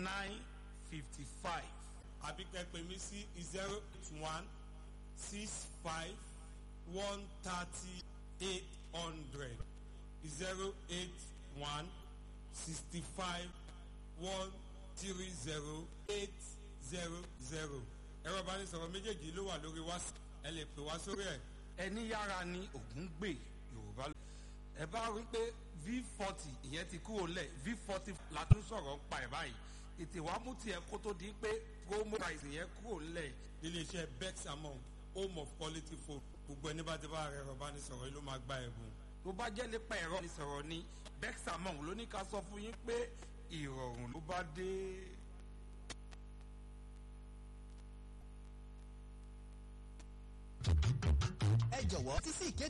955. àbí kẹ́ pè mí sí 081 65 130 800 081 65 130 800. ẹ̀rọ ìbánisọ̀rọ̀ méjèèjì ló wà lórí WhatsApp, ẹ lè pè wá sórí ẹ̀. ẹni yára ni ògún gbè yorùbá. ẹ bá rí pé V40 ìyẹn ti kúrò lẹ̀, V40 la tún sọ̀rọ̀ pa ẹ̀ báyìí. ètè wàá mú tiẹ̀ kó tó di pé promo price yẹn kúrò lẹ̀. iléeṣẹ́ Bexamon, home of quality food, gbogbo ẹni bá ti bá ẹ̀rọ ìbánisọ̀rọ̀ yìí ló máa gba ẹ̀bùn. tó bá jẹ́ nípa ẹ̀rọ ìbánisọ̀rọ̀ ni Bexamon ló ní ká sọ fún yín pé ìrọ̀rùn ló bá dé. ẹ jọ̀wọ́ tí sí ìkéde